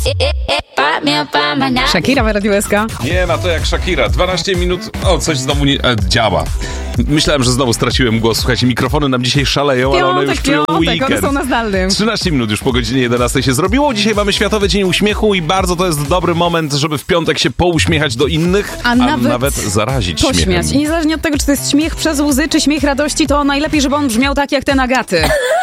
Shakira w Radiu SK. Nie ma to jak Shakira. 12 minut. O, coś znowu nie działa. Myślałem, że znowu straciłem głos. Słuchajcie, mikrofony nam dzisiaj szaleją, ale one już czują weekend. One są na zdalnym. 13 minut już po godzinie 11 się zrobiło. Dzisiaj mamy Światowy Dzień Uśmiechu i bardzo to jest dobry moment, żeby w piątek się pouśmiechać do innych, a nawet zarazić śmiechem. I niezależnie od tego, czy to jest śmiech przez łzy, czy śmiech radości, to najlepiej, żeby on brzmiał tak jak ten Agaty.